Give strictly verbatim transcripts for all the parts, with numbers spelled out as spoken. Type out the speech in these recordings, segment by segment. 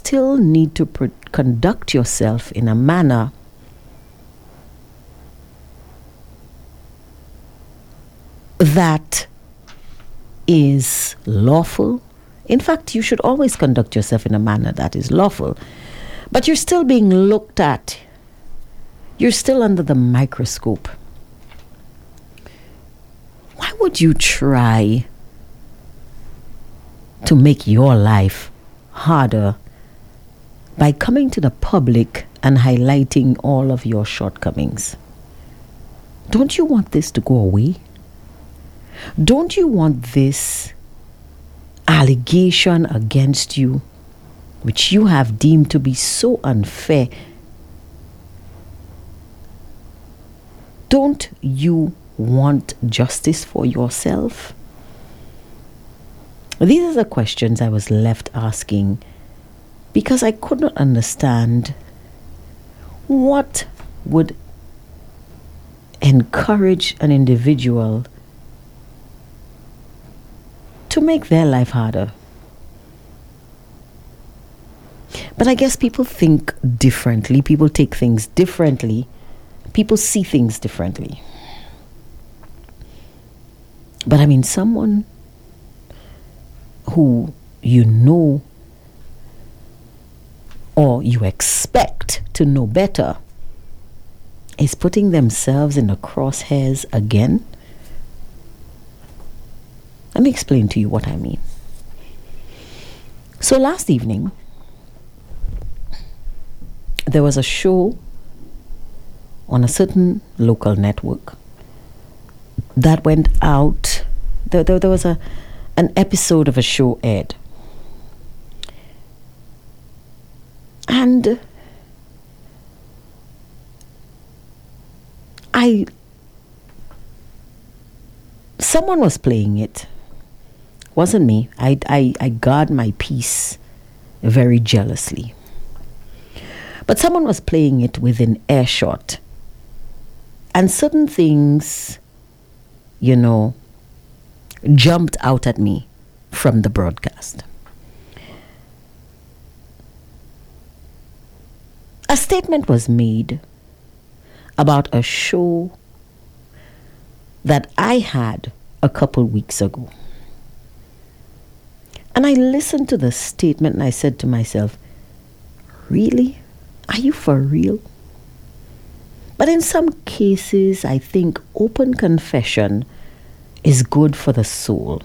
still need to pro- conduct yourself in a manner that is lawful. In fact, you should always conduct yourself in a manner that is lawful. But you're still being looked at. You're still under the microscope. Why would you try to make your life harder by coming to the public and highlighting all of your shortcomings? Don't you want this to go away? Don't you want this allegation against you, which you have deemed to be so unfair? Don't you want justice for yourself? These are the questions I was left asking because I could not understand what would encourage an individual to make their life harder. But I guess people think differently. People take things differently. People see things differently. But I mean, someone who you know or you expect to know better is putting themselves in the crosshairs again. Let me explain to you what I mean. So last evening, there was a show on a certain local network that went out. There, there, there was a an episode of a show aired. And I, someone was playing it. Wasn't me. I, I, I guard my peace very jealously. But someone was playing it within earshot. And certain things, you know, jumped out at me from the broadcast. A statement was made about a show that I had a couple weeks ago. And I listened to the statement and I said to myself, really? Are you for real? But in some cases, I think open confession is good for the soul.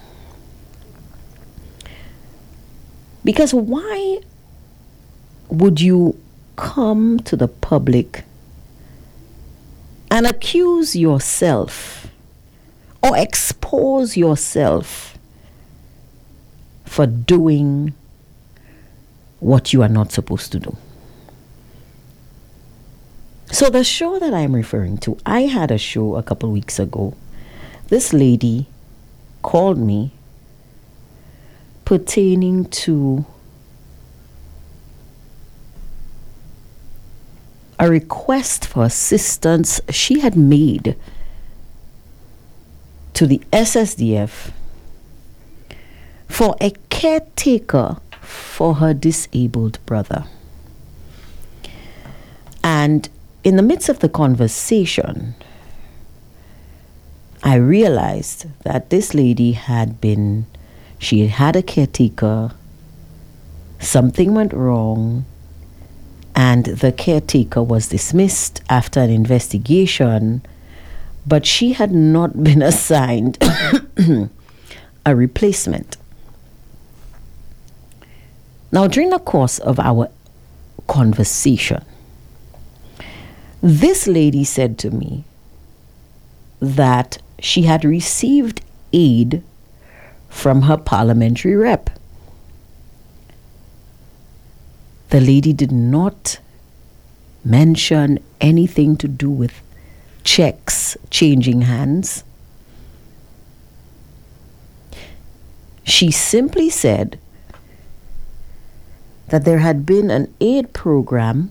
Because why would you come to the public and accuse yourself or expose yourself for doing what you are not supposed to do? So the show that I'm referring to, I had a show a couple weeks ago. This lady called me pertaining to a request for assistance she had made to the S S D F for a caretaker for her disabled brother. And in the midst of the conversation, I realized that this lady had been, she had a caretaker, something went wrong, and the caretaker was dismissed after an investigation, but she had not been assigned a replacement. Now, during the course of our conversation, this lady said to me that she had received aid from her parliamentary rep. The lady did not mention anything to do with checks changing hands. She simply said that there had been an aid program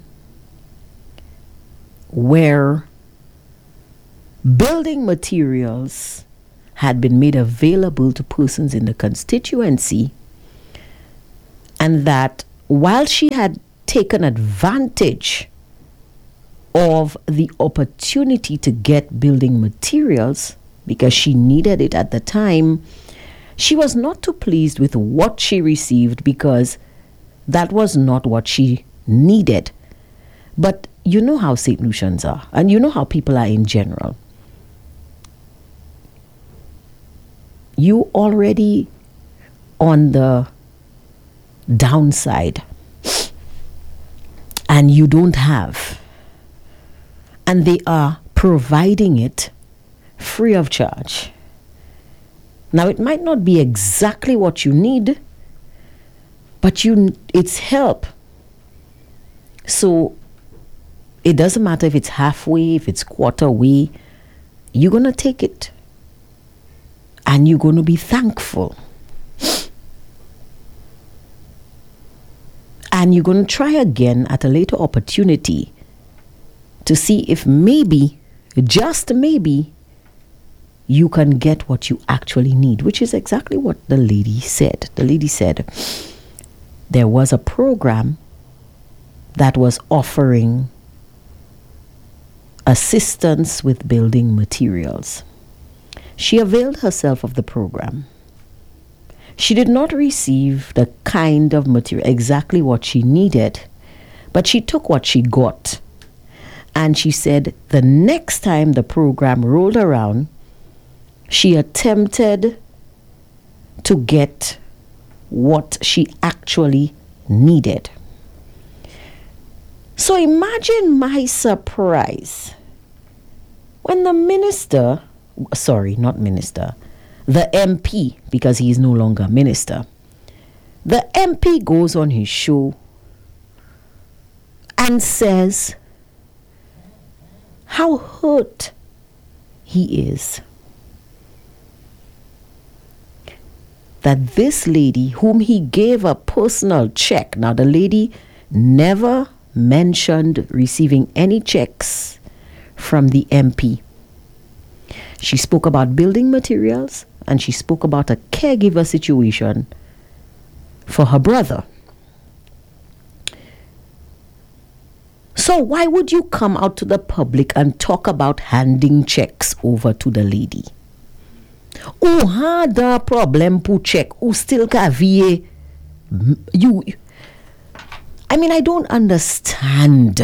where building materials had been made available to persons in the constituency, and that while she had taken advantage of the opportunity to get building materials because she needed it at the time, she was not too pleased with what she received because that was not what she needed. But you know how Saint Lucians are, and you know how people are in general. You already on the downside and you don't have, and they are providing it free of charge. Now, it might not be exactly what you need, but you it's help. So it doesn't matter if it's halfway, if it's quarter way, you're going to take it. And you're going to be thankful. And you're going to try again at a later opportunity to see if maybe, just maybe, you can get what you actually need, which is exactly what the lady said. The lady said there was a program that was offering assistance with building materials. She availed herself of the program. She did not receive the kind of material, exactly what she needed, but she took what she got. And she said the next time the program rolled around, she attempted to get what she actually needed. So imagine my surprise when the minister, sorry, not minister, the M P, because he is no longer minister, the M P goes on his show and says how hurt he is that this lady, whom he gave a personal check, now the lady never mentioned receiving any checks from the M P. She spoke about building materials and she spoke about a caregiver situation for her brother. So why would you come out to the public and talk about handing checks over to the lady? Ou ha da problem pou check, ou still ka vie, you, I mean, I don't understand.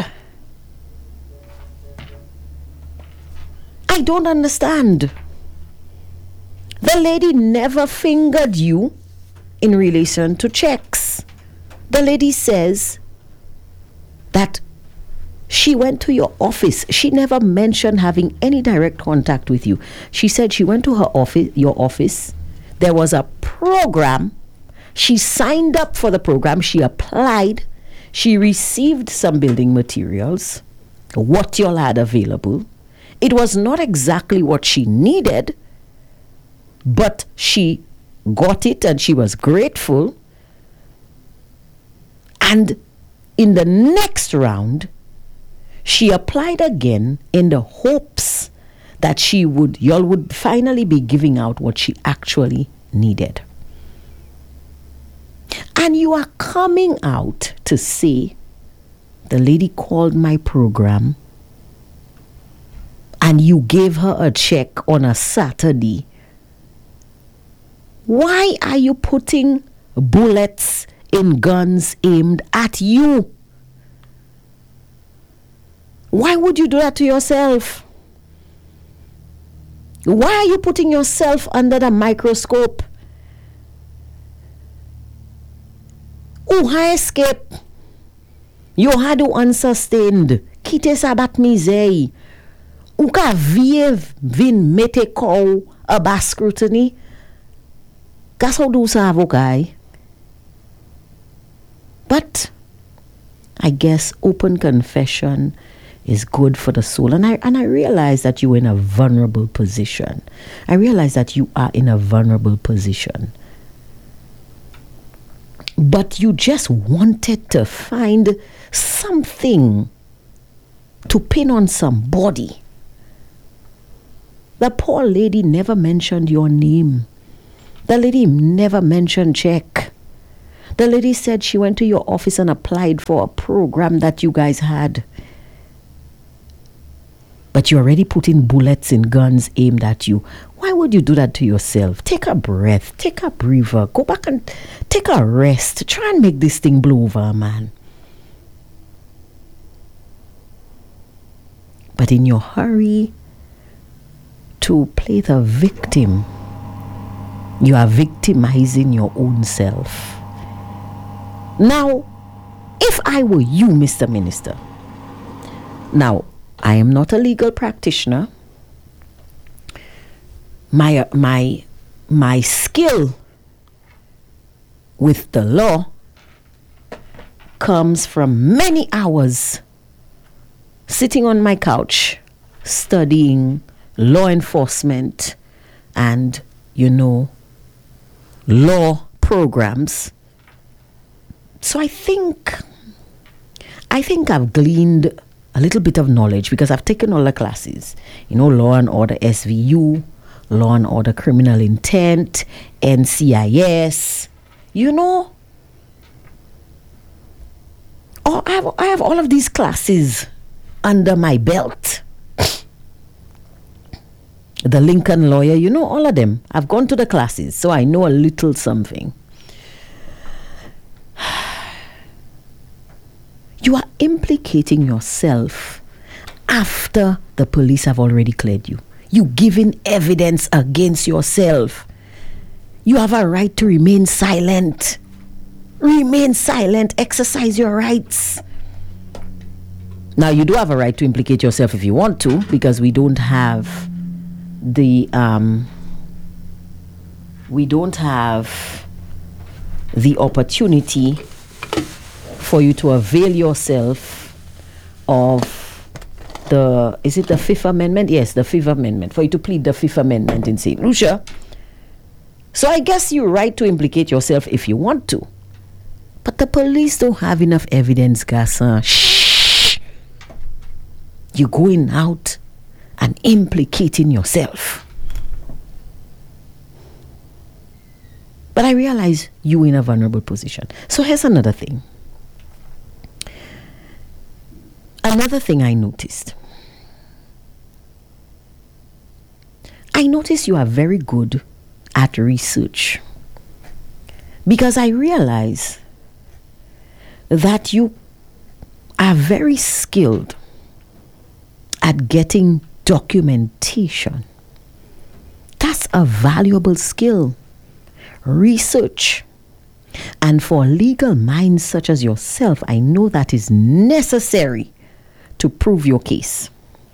I don't understand. The lady never fingered you in relation to checks. The lady says that she went to your office. She never mentioned having any direct contact with you. She said she went to her office, your office. There was a program. She signed up for the program. She applied. She received some building materials, what y'all had available. It was not exactly what she needed, but she got it and she was grateful. And in the next round, she applied again in the hopes that she would, y'all would finally be giving out what she actually needed. And you are coming out to say, the lady called my program and you gave her a check on a Saturday. Why are you putting bullets in guns aimed at you? Why would you do that to yourself? Why are you putting yourself under the microscope? Ou ha escape? You had unsustained. Kite sa bat mizey. Ou ka vie vin mete kou a bas scrutiny. Kaso do sa avokay. But I guess open confession is good for the soul. And I and I realize that you're in a vulnerable position. I realize that you are in a vulnerable position. But you just wanted to find something to pin on somebody. The poor lady never mentioned your name. The lady never mentioned check. The lady said she went to your office and applied for a program that you guys had. But you're already putting bullets in guns aimed at you. Why would you do that to yourself? Take a breath. Take a breather. Go back and take a rest. Try and make this thing blow over, man. But in your hurry to play the victim, you are victimizing your own self. Now, if I were you, Mister Minister, now, I am not a legal practitioner. My, uh, my, my skill with the law comes from many hours sitting on my couch, studying law enforcement and, you know, law programs. So I think, I think I've gleaned a little bit of knowledge because I've taken all the classes. You know, Law and Order S V U, Law and Order Criminal Intent, N C I S, you know. Oh, I have, I have all of these classes under my belt. The Lincoln Lawyer, you know, all of them. I've gone to the classes, so I know a little something. You are implicating yourself after the police have already cleared you. You giving evidence against yourself. You have a right to remain silent. Remain silent. Exercise your rights. Now, you do have a right to implicate yourself if you want to, because we don't have the um, we don't have the opportunity for you to avail yourself of the, is it the Fifth Amendment? Yes, the Fifth Amendment, for you to plead the Fifth Amendment in Saint Lucia. So I guess you're right to implicate yourself if you want to. But the police don't have enough evidence, Gasson. Shh! You're going out and implicating yourself. But I realize you're in a vulnerable position. So here's another thing. Another thing I noticed. I noticed you are very good at research. Because I realize that you are very skilled at getting documentation. That's a valuable skill. Research. And for legal minds such as yourself, I know that is necessary to prove your case.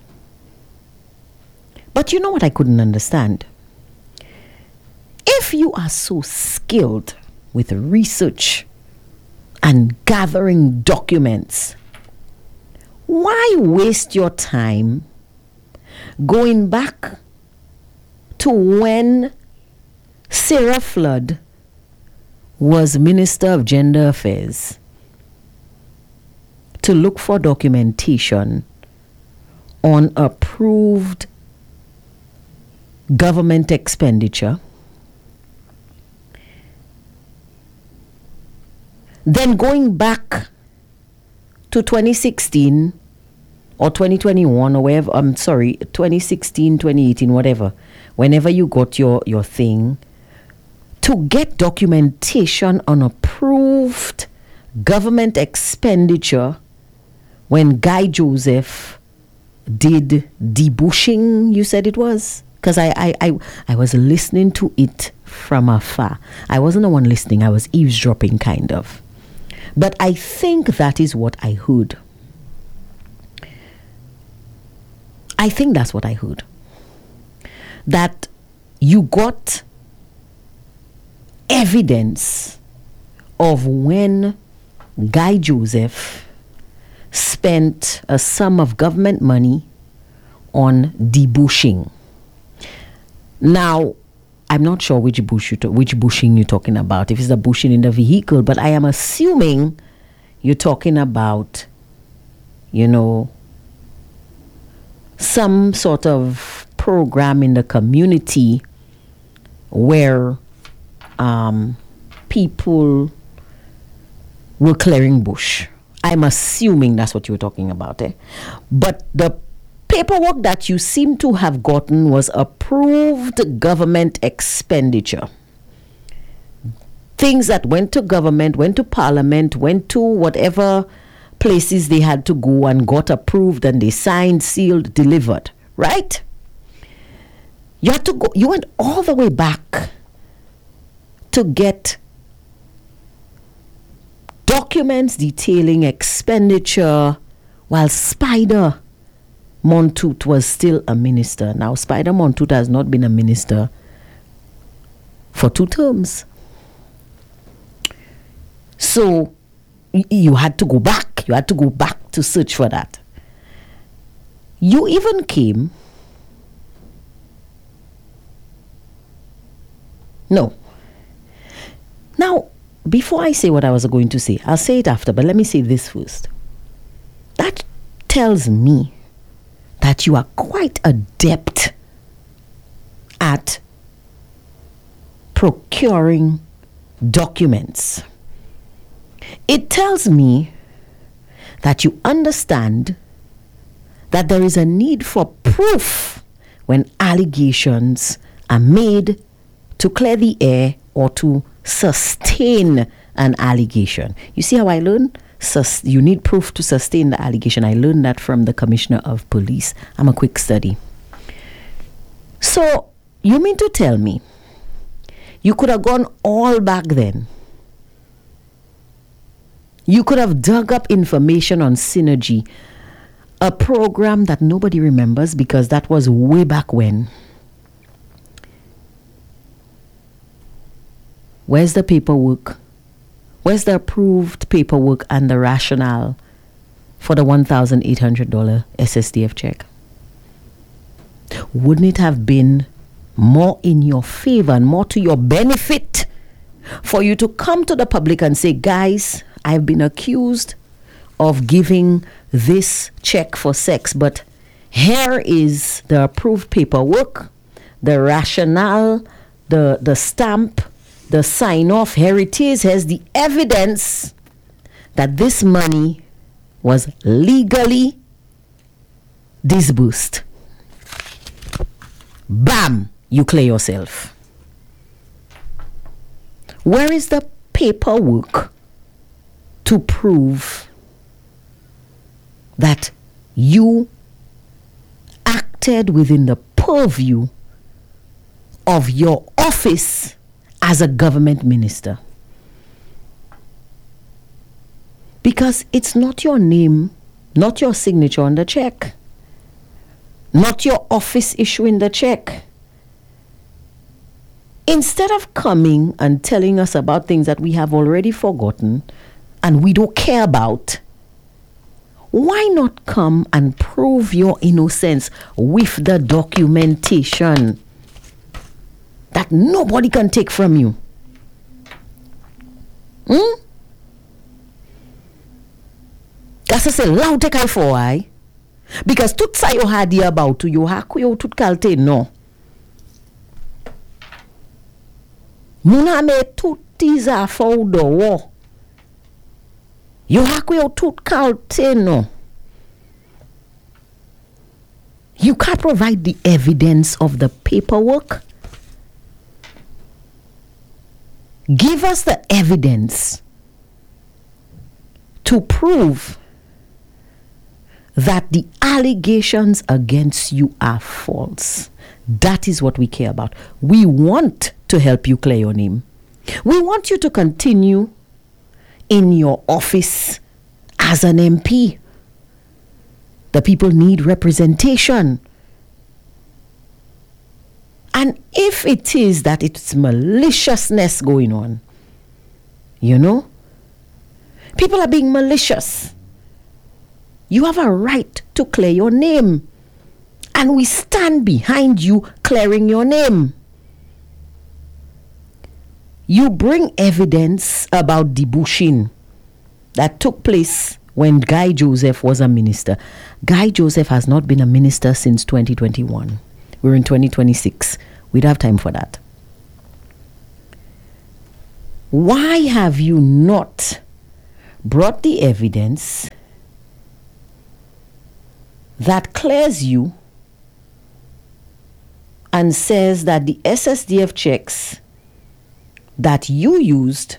But you know what I couldn't understand? If you are so skilled with research and gathering documents, why waste your time going back to when Sarah Flood was Minister of Gender Affairs to look for documentation on approved government expenditure, then going back to twenty sixteen or twenty twenty-one or wherever, I'm sorry, twenty sixteen, twenty eighteen, whatever, whenever you got your, your thing, to get documentation on approved government expenditure when Guy Joseph did debushing, you said it was? Because I, I, I, I was listening to it from afar. I wasn't the one listening. I was eavesdropping, kind of. But I think that is what I heard. I think that's what I heard. That you got evidence of when Guy Joseph spent a sum of government money on debushing. Now, I'm not sure which bush you to, which bushing you're talking about, if it's the bushing in the vehicle, but I am assuming you're talking about, you know, some sort of program in the community where um, people were clearing bush. I'm assuming that's what you were talking about, eh? But the paperwork that you seem to have gotten was approved government expenditure. Things that went to government, went to parliament, went to whatever places they had to go and got approved, and they signed, sealed, delivered, right? You had to go, you went all the way back to get documents detailing expenditure while Spider Montoute was still a minister. Now, Spider Montoute has not been a minister for two terms. So, y- you had to go back. You had to go back to search for that. You even came... No. Now, before I say what I was going to say, I'll say it after, but let me say this first. That tells me that you are quite adept at procuring documents. It tells me that you understand that there is a need for proof when allegations are made to clear the air or to sustain an allegation. You see how I learned? Sus- you need proof to sustain the allegation. I learned that from the Commissioner of Police. I'm a quick study. So, you mean to tell me you could have gone all back then? You could have dug up information on Synergy, a program that nobody remembers because that was way back when. Where's the paperwork? Where's the approved paperwork and the rationale for the one thousand eight hundred dollars S S D F check? Wouldn't it have been more in your favor and more to your benefit for you to come to the public and say, guys, I've been accused of giving this check for sex, but here is the approved paperwork, the rationale, the, the stamp, the sign off. Here it is. Here's the evidence that this money was legally disbursed. Bam! You clear yourself. Where is the paperwork to prove that you acted within the purview of your office as a government minister? Because it's not your name, not your signature on the check, not your office issuing the check. Instead of coming and telling us about things that we have already forgotten and we don't care about, why not come and prove your innocence with the documentation that nobody can take from you? Hmm? Kasa se loud take I for I. Because tout sa yo hadi about to yo haku yo tout kalte no. Muna me tout tiza for do wo. Yo haku yo tout kalte no. You can't provide the evidence of the paperwork. Give us the evidence to prove that the allegations against you are false. That is what we care about. We want to help you clear your name. We want you to continue in your office as an M P. The people need representation. And if it is that it's maliciousness going on, you know, people are being malicious. You have a right to clear your name. And we stand behind you clearing your name. You bring evidence about debushing that took place when Guy Joseph was a minister. Guy Joseph has not been a minister since twenty twenty-one. We're in twenty twenty-six. We'd have time for that. Why have you not brought the evidence that clears you and says that the S S D F checks that you used,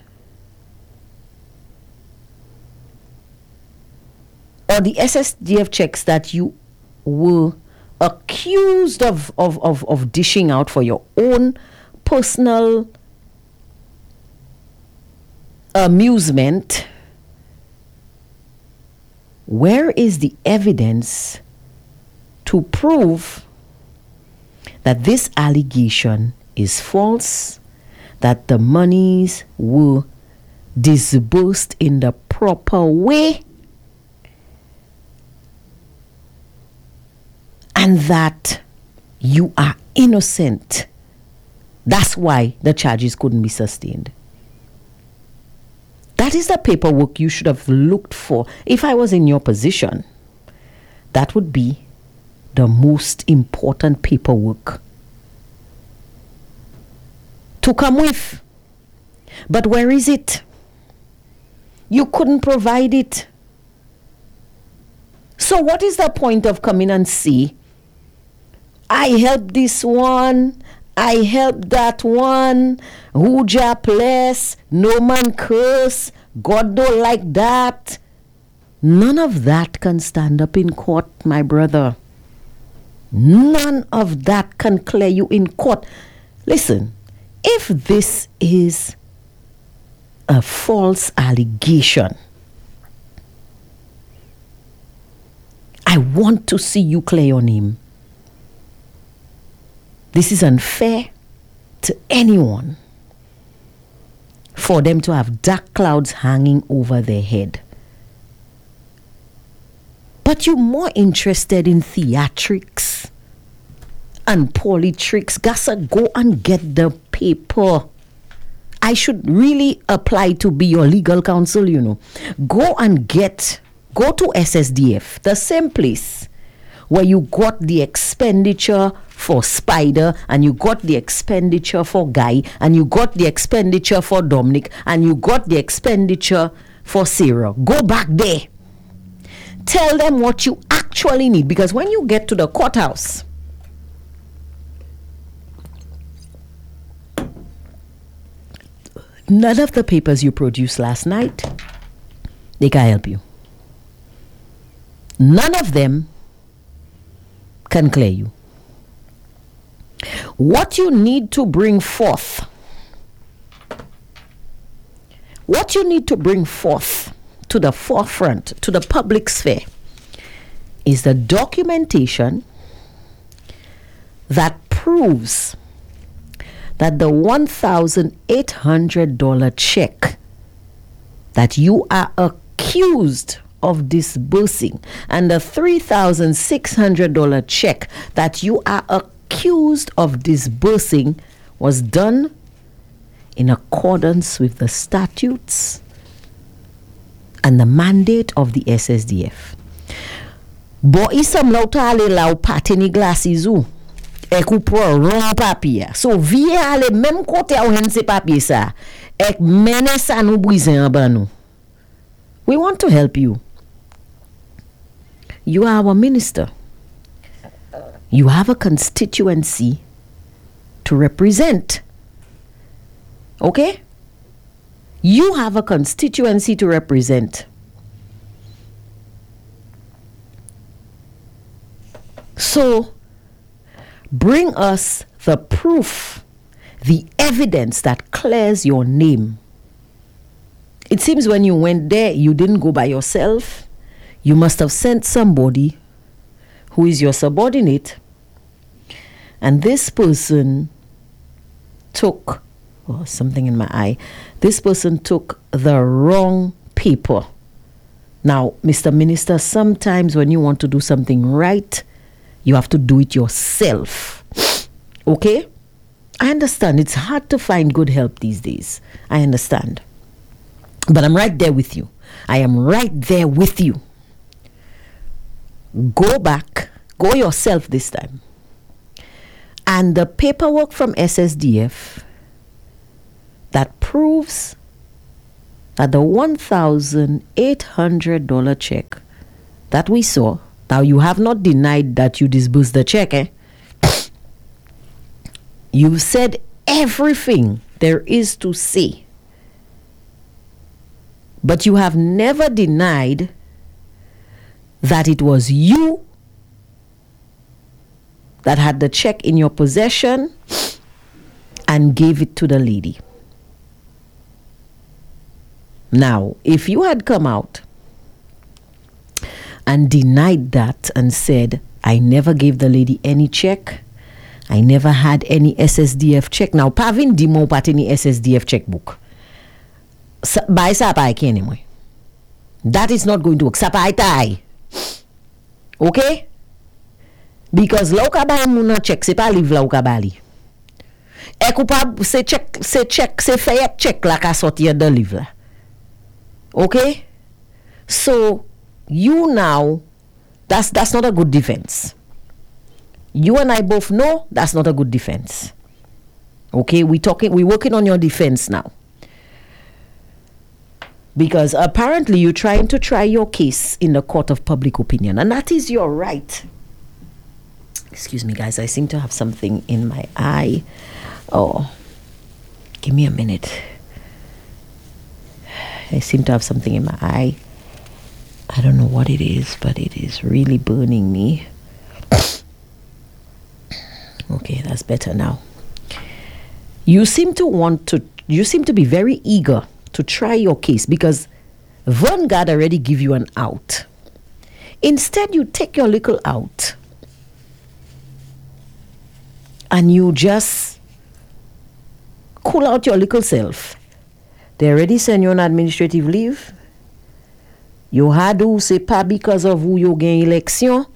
or the S S D F checks that you were accused of, of, of, of dishing out for your own personal amusement, where is the evidence to prove that this allegation is false, that the monies were disbursed in the proper way, and that you are innocent? That's why the charges couldn't be sustained. That is the paperwork you should have looked for. If I was in your position, that would be the most important paperwork to come with. But where is it? You couldn't provide it. So what is the point of coming and see, I helped this one, I helped that one, who Jah bless, no man curse, God don't like that. None of that can stand up in court, my brother. None of that can clear you in court. Listen, if this is a false allegation, I want to see you clear your name. This is unfair to anyone for them to have dark clouds hanging over their head. But you're more interested in theatrics and politics. Gassa, go and get the paper. I should really apply to be your legal counsel, you know. Go and get, go to S S D F, the same place where you got the expenditure for Spider, and you got the expenditure for Guy, and you got the expenditure for Dominic, and you got the expenditure for Sarah. Go back there. Tell them what you actually need, because when you get to the courthouse, none of the papers you produced last night, they can help you. None of them can clear you. What you need to bring forth, what you need to bring forth to the forefront, to the public sphere, is the documentation that proves that the one thousand eight hundred dollars check that you are accused of disbursing and the three thousand six hundred dollars check that you are accused of disbursing was done in accordance with the statutes and the mandate of the S S D F. Bo isam lauta ale lau patini glasses ou ek ou pro wrong papier. So vie ale même kote ou hen se papier sa ek mene sa nou brise an ban nou. We want to help you. You are our minister. You have a constituency to represent. Okay? You have a constituency to represent. So, bring us the proof, the evidence that clears your name. It seems when you went there, you didn't go by yourself. You must have sent somebody who is your subordinate. And this person took, oh, something in my eye. This person took the wrong paper. Now, Mister Minister, sometimes when you want to do something right, you have to do it yourself. Okay? I understand. It's hard to find good help these days. I understand. But I'm right there with you. I am right there with you. Go back. Go yourself this time. And the paperwork from S S D F that proves that the one thousand eight hundred dollars check that we saw, now you have not denied that you disbursed the check, eh? You've said everything there is to say. But you have never denied that it was you that had the check in your possession and gave it to the lady. Now, if you had come out and denied that and said, I never gave the lady any check, I never had any S S D F check. Now, Pavin Dimo pat any S S D F checkbook. By Sapa anyway. That is not going to work. Sapa tai. Okay? Because lauka ba muna check, c'est pas livre lauka bali. E coupable, c'est check, c'est check, c'est fait check la ka sortir de livre. Okay? So, you now, that's that's not a good defense. You and I both know that's not a good defense. Okay? We talking, we're working on your defense now. Because apparently you're trying to try your case in the court of public opinion. And that is your right. Excuse me, guys. I seem to have something in my eye. Oh, give me a minute. I seem to have something in my eye. I don't know what it is, but it is really burning me. Okay, that's better now. You seem to want to, you seem to be very eager to try your case because Vanguard already give you an out. Instead, you take your little out and you just cool out your little self. They already send you on administrative leave. You had to say pas because of who you gain election.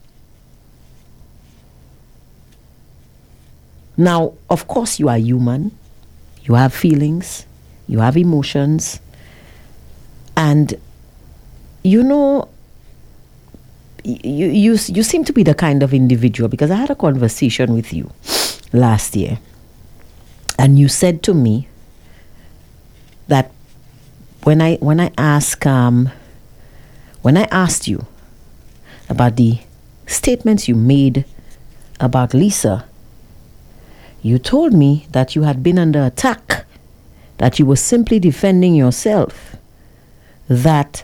Now, of course, you are human. You have feelings. You have emotions. And, you know, you, you, you seem to be the kind of individual, because I had a conversation with you last year. And you said to me that when I when I ask um when I asked you about the statements you made about Lisa, you told me that you had been under attack, that you were simply defending yourself, that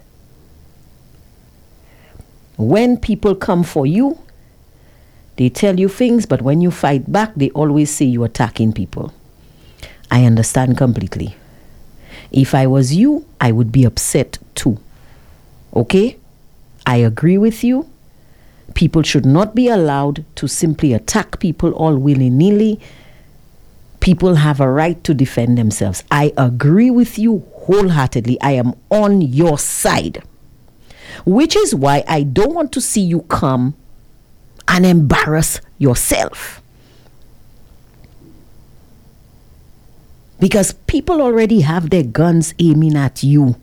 when people come for you, they tell you things, but when you fight back, they always say you're attacking people. I understand completely. If I was you, I would be upset too. Okay? I agree with you. People should not be allowed to simply attack people all willy-nilly. People have a right to defend themselves. I agree with you wholeheartedly. I am on your side. Which is why I don't want to see you come and embarrass yourself. Because people already have their guns aiming at you.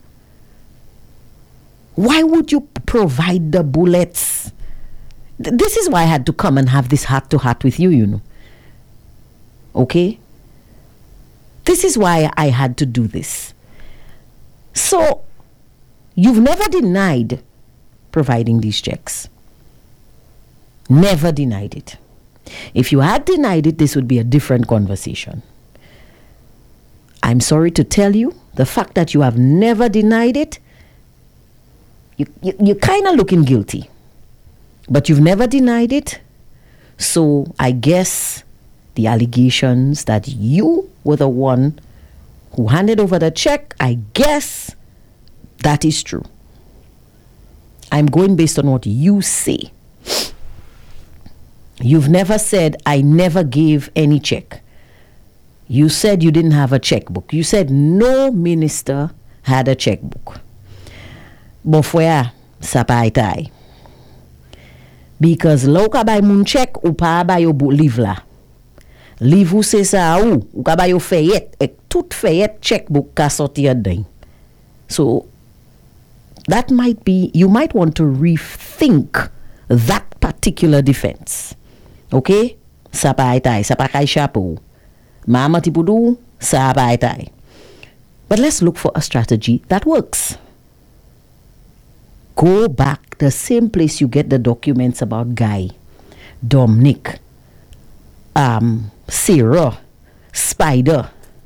Why would you provide the bullets? Th- this is why I had to come and have this heart-to-heart with you, you know. Okay? This is why I had to do this. So, you've never denied providing these checks. Never denied it. If you had denied it, this would be a different conversation. I'm sorry to tell you, the fact that you have never denied it, you, you, you're kind of looking guilty. But you've never denied it. So I guess the allegations that you were the one who handed over the check, I guess that is true. I'm going based on what you say. You've never said, I never gave any check. You said you didn't have a checkbook. You said no minister had a checkbook. Bofwea sapaitai. Because loka bay moun check ou pa bay yo liv la. Liv ou se sa ou, ou ka bay yo fayet, ek tout fayet checkbook ka sorti adin. So that might be, you might want to rethink that particular defense. Okay? Sapaitai, sapakai chapeau. Mama tipudu, sapaitai. But let's look for a strategy that works. Go back the same place you get the documents about Guy, Dominic, um, Sarah, Spider.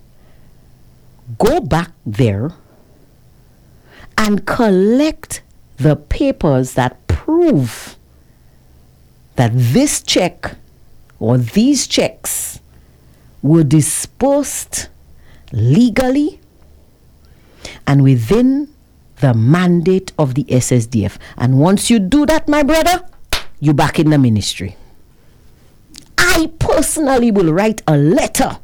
Go back there and collect the papers that prove that this check or these checks were dispersed legally and within the mandate of the S S D F. And once you do that, my brother, you're back in the ministry. I personally will write a letter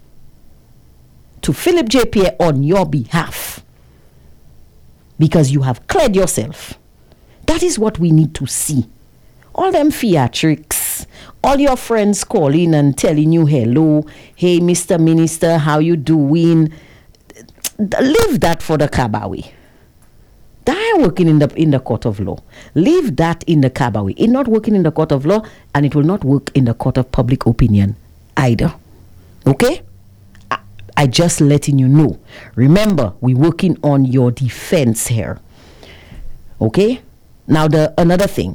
to Philip J. Pierre on your behalf because you have cleared yourself. That is what we need to see. All them theatrics, all your friends calling and telling you hello, hey Mister Minister, how you doing? Leave that for the Kabawi. They are working in the in the court of law. Leave that in the Kabawi. It's not working in the court of law, and it will not work in the court of public opinion either. Okay? I, I just letting you know. Remember, we're working on your defense here. Okay? Now the another thing.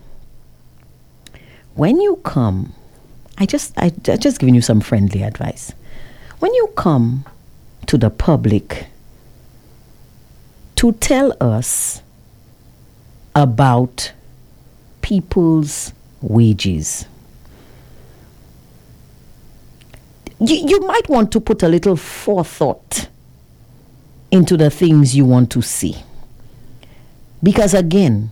When you come, I just I, I just giving you some friendly advice. When you come to the public to tell us about people's wages, you, you might want to put a little forethought into the things you want to see. Because again,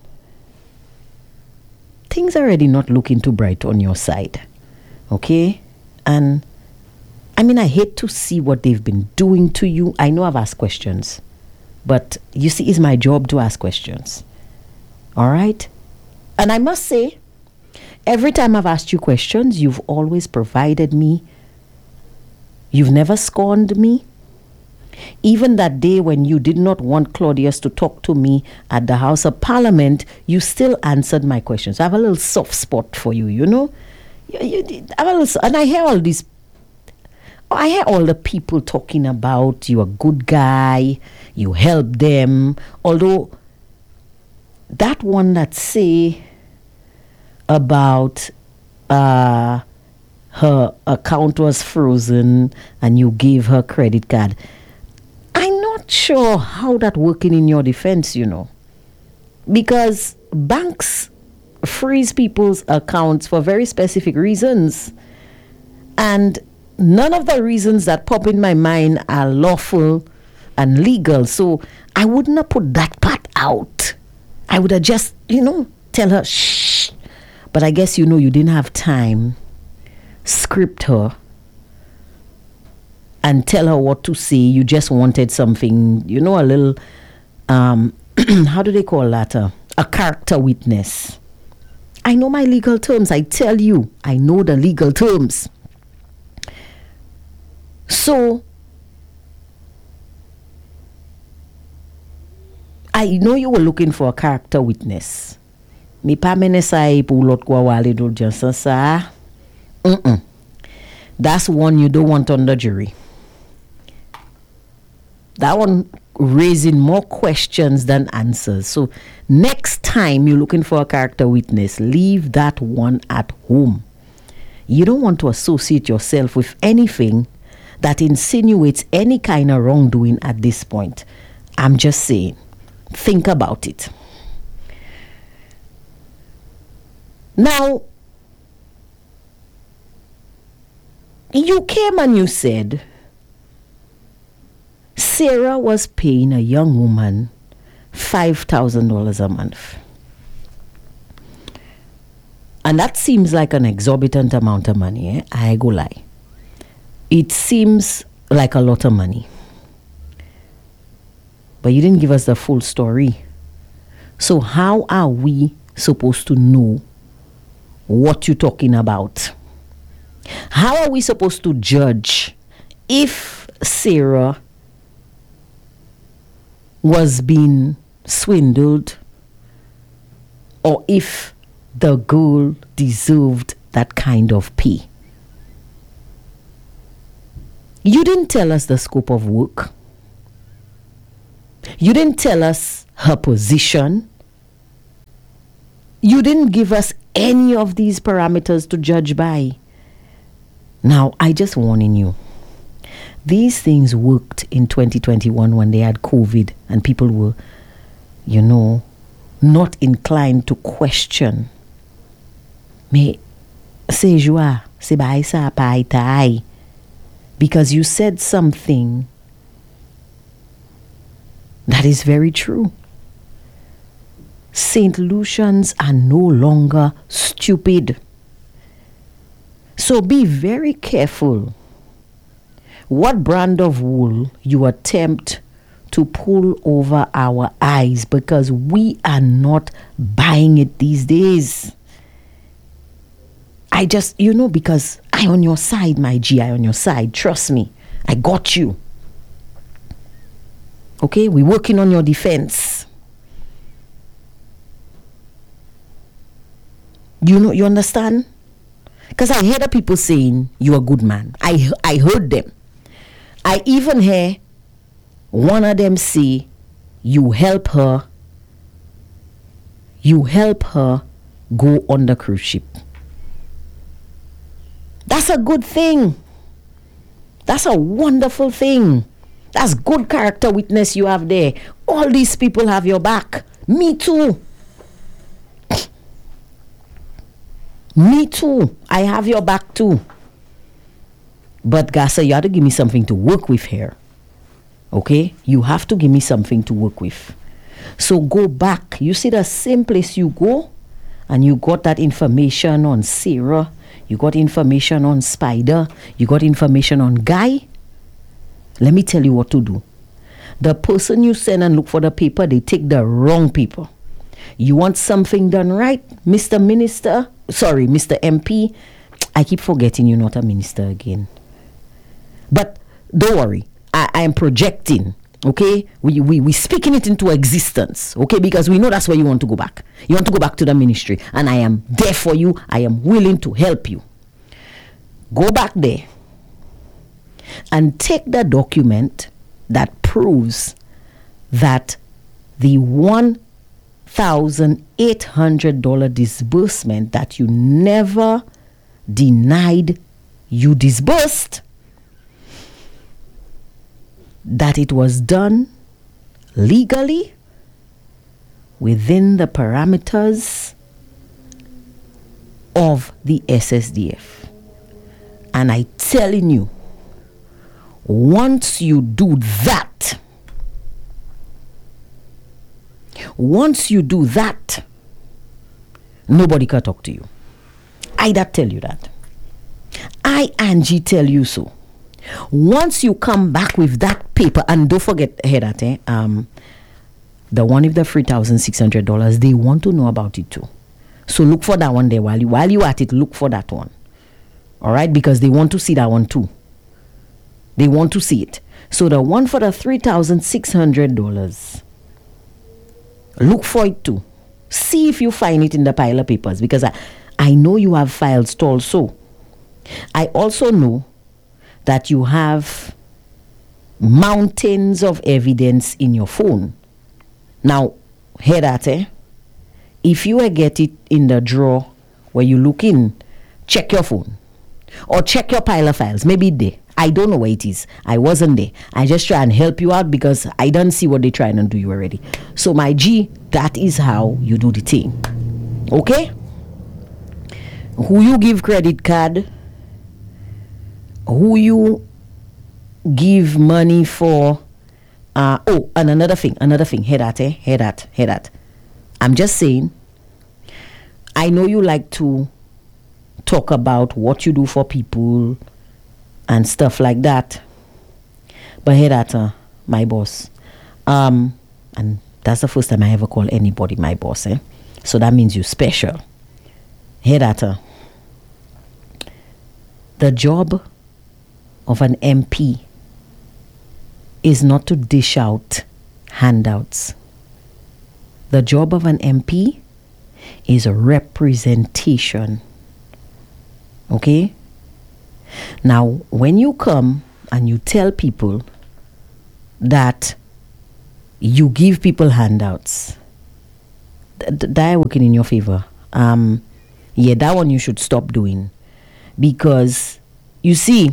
things are already not looking too bright on your side. Okay? And I mean, I hate to see what they've been doing to you. I know I've asked questions. But you see, it's my job to ask questions. All right? And I must say, every time I've asked you questions, you've always provided me. You've never scorned me. Even that day when you did not want Claudius to talk to me at the House of Parliament, you still answered my questions. I have a little soft spot for you, you know? You, you, I have a little, and I hear all these I hear all the people talking about you're a good guy, you help them. Although that one that say about uh, her account was frozen and you gave her credit card, I'm not sure how that working in your defense, you know. Because banks freeze people's accounts for very specific reasons. And none of the reasons that pop in my mind are lawful and legal. So I wouldn't have put that part out. I would have just, you know, tell her, shh. But I guess, you know, you didn't have time. Script her and tell her what to say. You just wanted something, you know, a little, um, how do they call that? Uh, a character witness. I know my legal terms. I tell you, I know the legal terms. So, I know you were looking for a character witness. Mi pa mene sa e pou lot kwa wale do jansa sa. Mm-mm. That's one you don't want on the jury. That one raising more questions than answers. So, next time you're looking for a character witness, leave that one at home. You don't want to associate yourself with anything that insinuates any kind of wrongdoing at this point. I'm just saying, think about it. Now, you came and you said Sarah was paying a young woman five thousand dollars a month. And that seems like an exorbitant amount of money, eh? I go lie. It seems like a lot of money. But you didn't give us the full story. So how are we supposed to know what you're talking about? How are we supposed to judge if Sarah was being swindled or if the girl deserved that kind of pay? You didn't tell us the scope of work. You didn't tell us her position. You didn't give us any of these parameters to judge by. Now, I just warning you. These things worked in twenty twenty-one when they had COVID and people were, you know, not inclined to question. Mais c'est joie, c'est baï sa paï taï. Because you said something that is very true. Saint Lucians are no longer stupid. So be very careful what brand of wool you attempt to pull over our eyes, because we are not buying it these days. I just, you know, because I on your side, my G, I on your side. Trust me, I got you. Okay, we're working on your defense. You know, you understand? Because I hear the people saying you're a good man. I I heard them. I even hear one of them say you help her. You help her go on the cruise ship. That's a good thing. That's a wonderful thing. That's good character witness you have there. All these people have your back. Me too. Me too. I have your back too. But Gasa, you have to give me something to work with here. Okay? You have to give me something to work with. So go back. You see the same place you go, and you got that information on Sarah. You got information on Spider. You got information on Guy. Let me tell you what to do. The person you send and look for the paper, they take the wrong people. You want something done right, Mister Minister? Sorry, Mister M P. I keep forgetting you're not a minister again. But don't worry. I, I am projecting. Okay? We, we, we speaking it into existence. Okay? Because we know that's where you want to go back. You want to go back to the ministry. And I am there for you. I am willing to help you. Go back there and take the document that proves that the one thousand eight hundred dollars disbursement that you never denied you disbursed, that it was done legally within the parameters of the S S D F. And I telling you, once you do that, once you do that, nobody can talk to you. I that tell you that. I, Angie, tell you so. Once you come back with that paper, and don't forget, hey, that, eh, um, the one with the three thousand six hundred dollars, they want to know about it too. So look for that one there. While you, while you at it, look for that one. All right? Because they want to see that one too. They want to see it. So the one for the three thousand six hundred dollars, look for it too. See if you find it in the pile of papers. Because I, I know you have files also. I also know that you have mountains of evidence in your phone. Now, hear that, eh? If you get it in the drawer where you look in, check your phone. Or check your pile of files. Maybe there. I don't know where it is. I wasn't there. I just try and help you out because I don't see what they're trying to do you already. So, my G, that is how you do the thing. Okay? Who you give credit card, who you give money for. Uh, oh, and another thing, another thing. Hear that, eh? Hear that, hear that. I'm just saying, I know you like to talk about what you do for people and stuff like that. But hear that, uh, my boss. Um, and that's the first time I ever call anybody my boss, eh? So that means you're special. Hear that, uh, the job of an M P is not to dish out handouts. The job of an M P is a representation. Okay? Now, when you come and you tell people that you give people handouts. That working in your favor. Um, yeah, that one you should stop doing, because you see,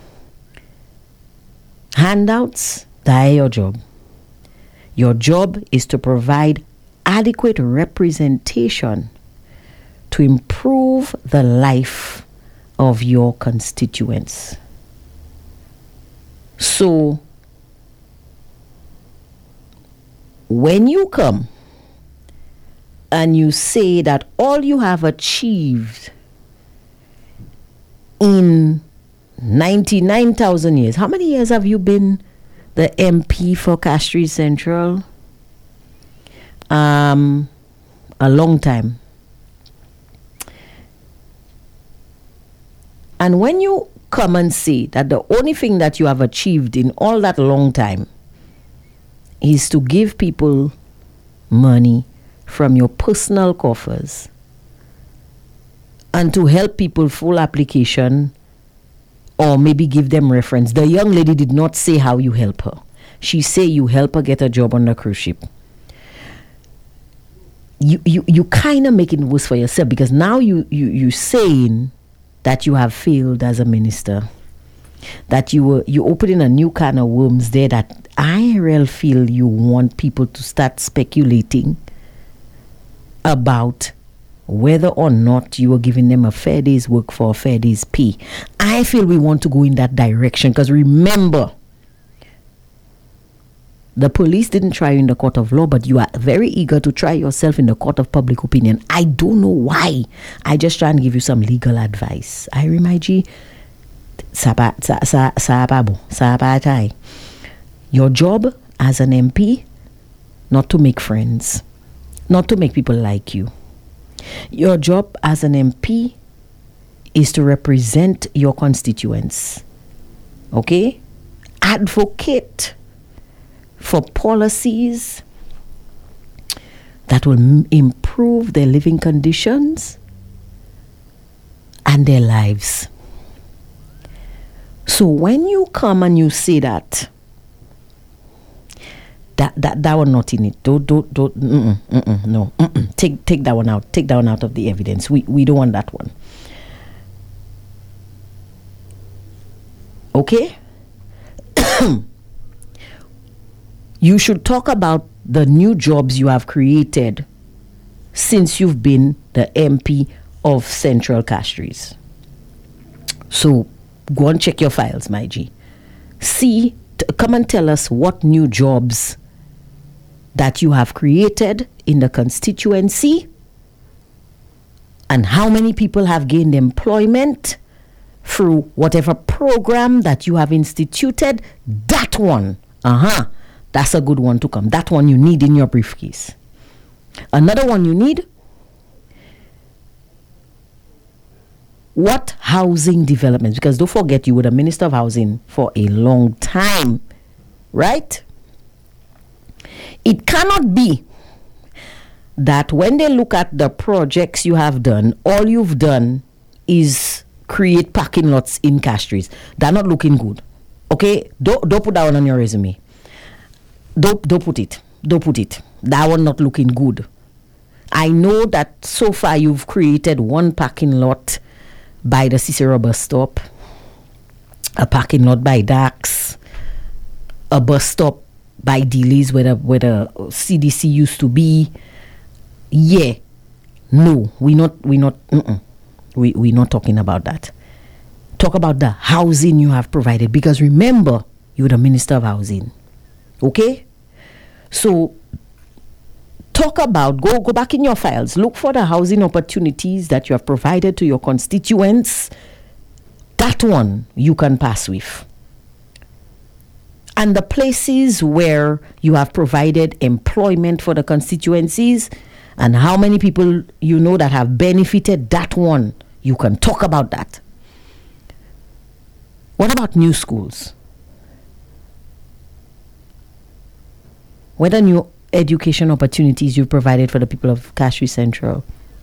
handouts, that your job. Your job is to provide adequate representation to improve the life of your constituents. So, when you come and you say that all you have achieved in ninety-nine thousand years, how many years have you been the M P for Castries Central? Um, a long time. And when you come and say that the only thing that you have achieved in all that long time is to give people money from your personal coffers and to help people full application, or maybe give them reference. The young lady did not say how you help her. She say you help her get a job on the cruise ship. You you, you kind of make it worse for yourself, because now you, you, you saying that you have failed as a minister, that you were you opening a new can of worms there, that I really feel you want people to start speculating about whether or not you were giving them a fair day's work for a fair day's pay. I feel we want to go in that direction, because remember, the police didn't try you in the court of law, but you are very eager to try yourself in the court of public opinion. I don't know why. I just try and give you some legal advice. I remind you, your job as an M P, not to make friends, not to make people like you. Your job as an M P is to represent your constituents. Okay? Advocate for policies that will m- improve their living conditions and their lives. So when you come and you say that, that that, that one not in it, don't don't don't mm-mm, mm-mm, no, mm-mm. take take that one out, take that one out of the evidence. We we don't want that one. Okay. You should talk about the new jobs you have created since you've been the M P of Central Castries. So go and check your files, my G. See, t- come and tell us what new jobs that you have created in the constituency, and how many people have gained employment through whatever program that you have instituted. That one, uh-huh. That's a good one to come. That one you need in your briefcase. Another one you need, what housing developments? Because don't forget, you were the Minister of Housing for a long time, right? It cannot be that when they look at the projects you have done, all you've done is create parking lots in Castries. They're not looking good. Okay? Don't, don't put that one on your resume. Don't, don't put it. Don't put it. That one not looking good. I know that so far you've created one parking lot by the Cicero bus stop, a parking lot by Dax, a bus stop by Dealey's where the, where the C D C used to be. Yeah. No, we not, we not, mm-mm. we we not talking about that. Talk about the housing you have provided, because remember, you're the Minister of Housing. Okay? So talk about, go go back in your files, look for the housing opportunities that you have provided to your constituents. That one you can pass with. And the places where you have provided employment for the constituencies and how many people you know that have benefited, that one you can talk about that. What about new schools? What are new education opportunities you've provided for the people of Castries Central?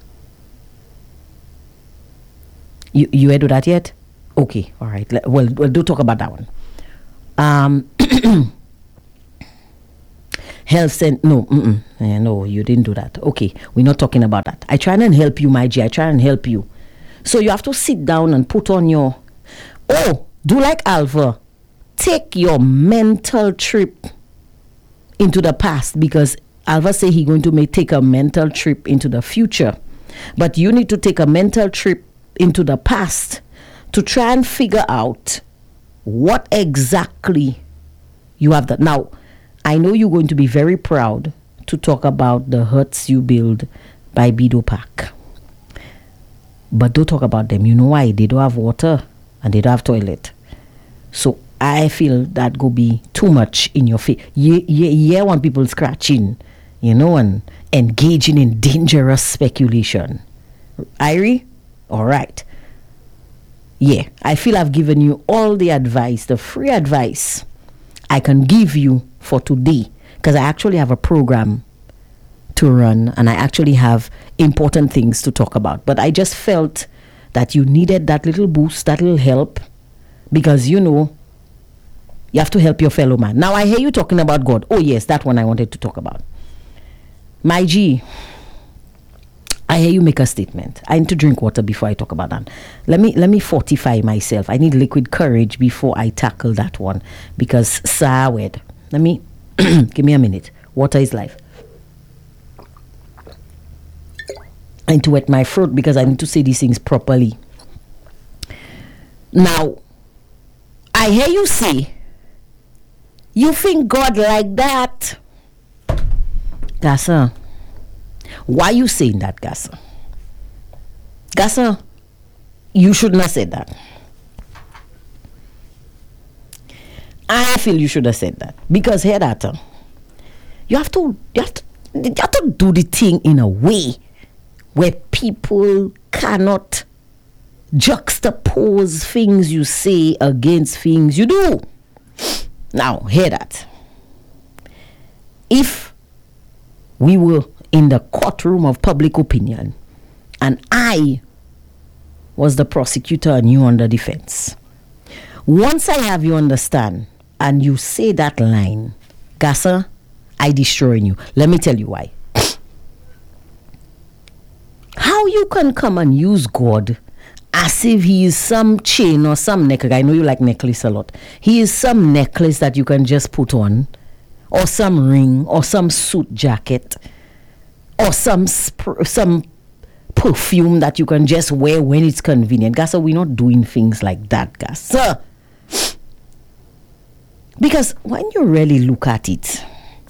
You you heard of that yet? Okay, all right. Let, well, well, do talk about that one. Um, health center. No, mm-mm. Eh, no, you didn't do that. Okay, we're not talking about that. I try and help you, my G. I try and help you. So you have to sit down and put on your, oh, do like Alva. Take your mental trip into the past, because Alva say he going to make take a mental trip into the future. But you need to take a mental trip into the past to try and figure out what exactly you have that. Now, I know you're going to be very proud to talk about the huts you build by Bido Park. But don't talk about them. You know why? They don't have water and they don't have toilet. So I feel that go be too much in your face. You, you, you want people scratching, you know, and engaging in dangerous speculation. Irie? All right. Yeah, I feel I've given you all the advice, the free advice I can give you for today, because I actually have a program to run and I actually have important things to talk about. But I just felt that you needed that little boost, that little help, because, you know, you have to help your fellow man. Now I hear you talking about God. Oh yes, that one I wanted to talk about. My G, I hear you make a statement. I need to drink water before I talk about that. Let me let me fortify myself. I need liquid courage before I tackle that one, because Sawed. Let me give me a minute. Water is life. I need to wet my throat because I need to say these things properly. Now, I hear you say, you think God like that? Gassa, why you saying that, Gassa? Gassa, you shouldn't have said that. I feel you should have said that. Because here that, uh, you have to, you have to, you have to do the thing in a way where people cannot juxtapose things you say against things you do. Now, hear that. If we were in the courtroom of public opinion and I was the prosecutor and you on the defense, once I have you understand and you say that line, Gassa, I destroying you. Let me tell you why. How you can come and use God as if he is some chain or some necklace. I know you like necklace a lot. He is some necklace that you can just put on, or some ring, or some suit jacket, or some sp- some perfume that you can just wear when it's convenient. Gassa, we're not doing things like that, Gassa. Because when you really look at it,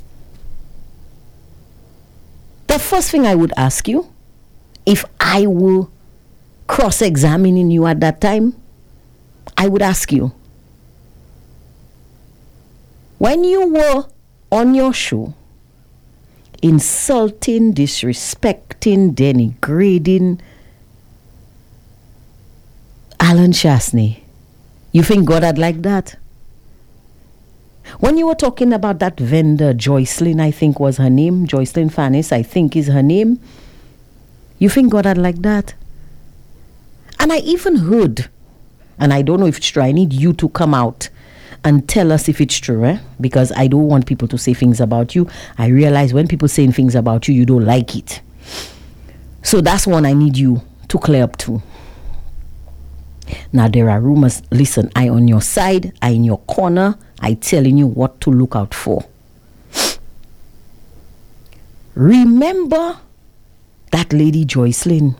the first thing I would ask you, if I were cross-examining you at that time, I would ask you, when you were on your show, insulting, disrespecting, denigrating Alan Chasney, you think God had like that? When you were talking about that vendor, Joycelyn, I think was her name, Joycelyn Fannis, I think is her name, you think God had like that? And I even heard, and I don't know if it's true, I need you to come out and tell us if it's true, eh? Because I don't want people to say things about you. I realize when people saying things about you, you don't like it. So that's one I need you to clear up to. Now there are rumors. Listen, I on your side, I in your corner, I telling you what to look out for. Remember that lady Joycelyn,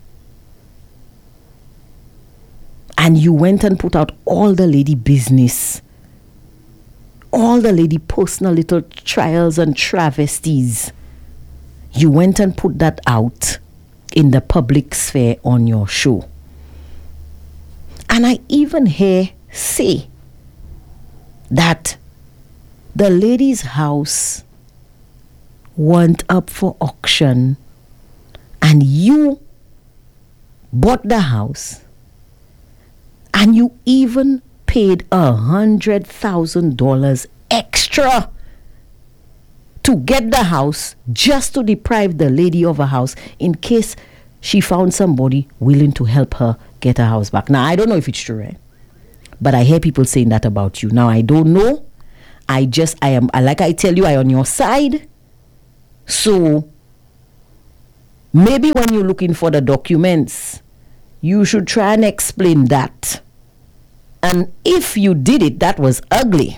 and you went and put out all the lady business, all the lady personal little trials and travesties. You went and put that out in the public sphere on your show. And I even hear say that the lady's house went up for auction and you bought the house and you even paid a hundred thousand dollars extra to get the house, just to deprive the lady of a house in case she found somebody willing to help her get her house back. Now, I don't know if it's true, right? But I hear people saying that about you. Now, I don't know. I just, I am, like I tell you, I on your side. So maybe when you're looking for the documents, you should try and explain that. And if you did it, that was ugly.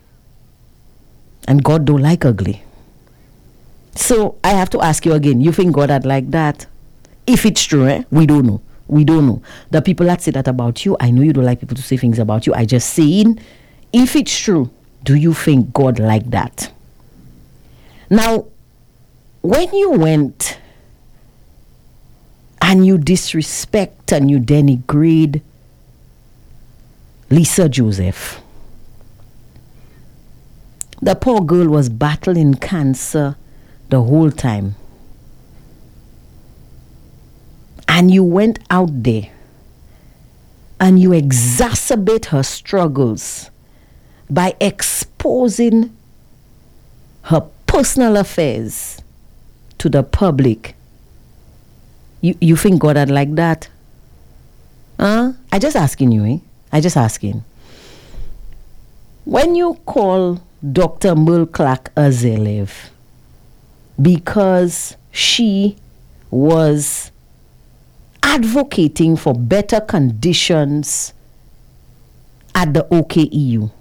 And God don't like ugly. So I have to ask you again, you think God had like that? If it's true, eh? We don't know. We don't know. The people that say that about you, I know you don't like people to say things about you. I just saying, if it's true, do you think God like that? Now, when you went and you disrespect and you denigrate Lisa Joseph, the poor girl was battling cancer the whole time. And you went out there and you exacerbate her struggles by exposing her personal affairs to the public. You you think God had like that? Huh? I just asking you, eh? I just asking. When you call Doctor Merle Clark a Zelev because she was advocating for better conditions at the O K E U,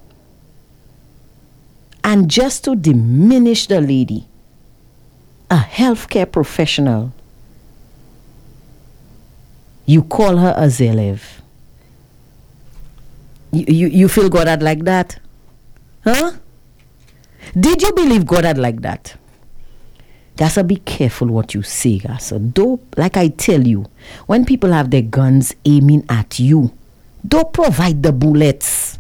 and just to diminish the lady, a healthcare professional, you call her a Zelev. You, you, you feel God had like that? Huh? Did you believe God had like that? Gotta be careful what you say, Gotta. Though, like I tell you, when people have their guns aiming at you, don't provide the bullets.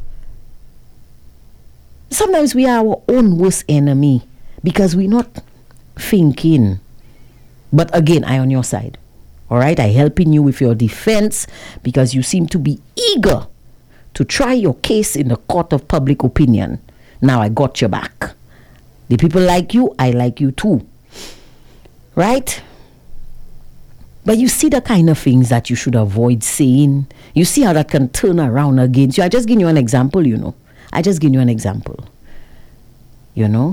Sometimes we are our own worst enemy because we're not thinking. But again, I on your side. All right, I helping you with your defense because you seem to be eager to try your case in the court of public opinion. Now I got your back. The people like you, I like you too. Right? But you see the kind of things that you should avoid saying. You see how that can turn around against you. I just give you an example, you know. I just give you an example. You know?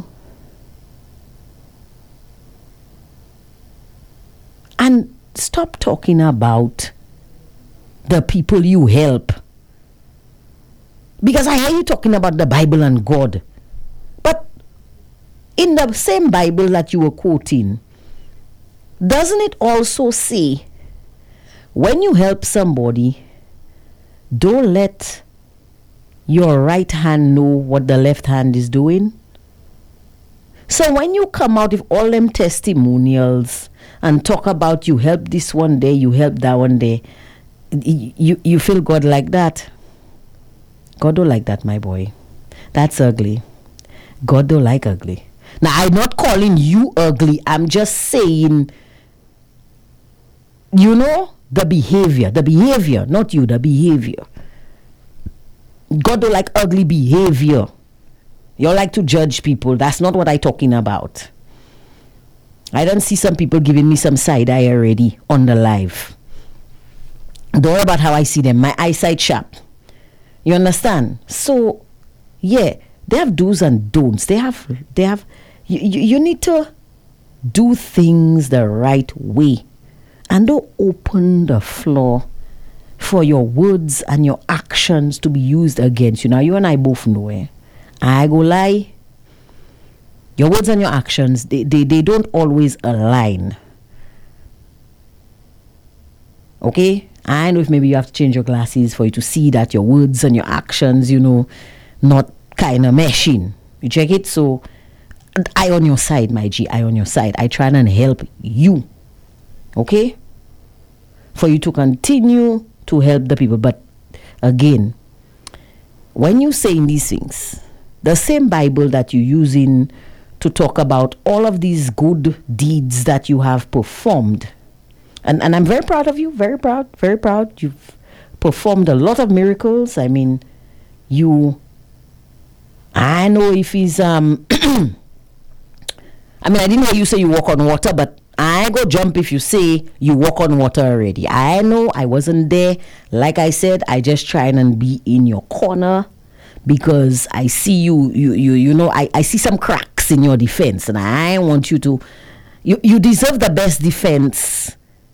And stop talking about the people you help. Because I hear you talking about the Bible and God. But in the same Bible that you were quoting, doesn't it also say, when you help somebody, don't let your right hand know what the left hand is doing? So when you come out with all them testimonials and talk about you help this one day, you help that one day, you, you feel God like that? God don't like that, my boy. That's ugly. God don't like ugly. Now, I'm not calling you ugly. I'm just saying, you know, the behavior. The behavior, not you, the behavior. God don't like ugly behavior. You like to judge people. That's not what I'm talking about. I don't see some people giving me some side eye already on the live. Don't worry about how I see them. My eyesight sharp. You understand? So, yeah, they have do's and don'ts. They have, they have, you, you, you need to do things the right way. And don't open the floor for your words and your actions to be used against you. Now, you and I both know, eh? I go lie. Your words and your actions, they, they, they don't always align. Okay? I know if maybe you have to change your glasses for you to see that your words and your actions, you know, not kind of meshing. You check it? So, I on your side, my G. I on your side. I try and help you. Okay? For you to continue to help the people. But, again, when you saying these things, the same Bible that you're using to talk about all of these good deeds that you have performed, And and I'm very proud of you, very proud, very proud. You've performed a lot of miracles. I mean, you, I know if he's, um, I mean, I didn't hear you say you walk on water, but I go jump if you say you walk on water already. I know I wasn't there. Like I said, I just trying and be in your corner because I see you, you, you, you know, I, I see some cracks in your defense, and I want you to, you, you deserve the best defense